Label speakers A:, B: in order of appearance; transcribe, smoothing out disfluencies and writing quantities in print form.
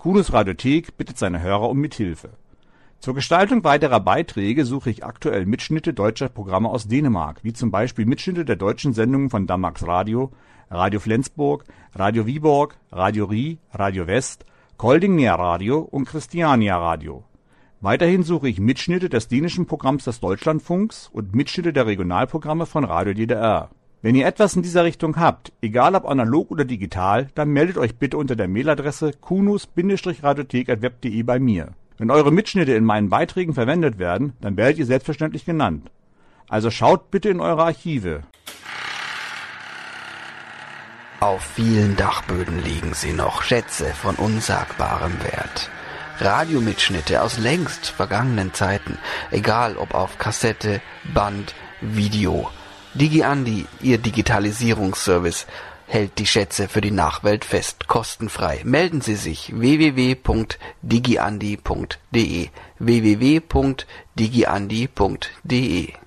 A: Kunos Radiothek bittet seine Hörer um Mithilfe. Zur Gestaltung weiterer Beiträge suche ich aktuell Mitschnitte deutscher Programme aus Dänemark, wie zum Beispiel Mitschnitte der deutschen Sendungen von Danmarks Radio, Radio Flensburg, Radio Viborg, Radio Rie, Radio West, Kolding Nærradio und Christiania Radio. Weiterhin suche ich Mitschnitte des dänischen Programms des Deutschlandfunks und Mitschnitte der Regionalprogramme von Radio DDR. Wenn ihr etwas in dieser Richtung habt, egal ob analog oder digital, dann meldet euch bitte unter der Mailadresse kunus-radiothek@web.de bei mir. Wenn eure Mitschnitte in meinen Beiträgen verwendet werden, dann werdet ihr selbstverständlich genannt. Also schaut bitte in eure Archive.
B: Auf vielen Dachböden liegen sie noch, Schätze von unsagbarem Wert. Radiomitschnitte aus längst vergangenen Zeiten, egal ob auf Kassette, Band, Video. DigiAndi, ihr Digitalisierungsservice, hält die Schätze für die Nachwelt fest, kostenfrei. Melden Sie sich www.digiandi.de www.digiandi.de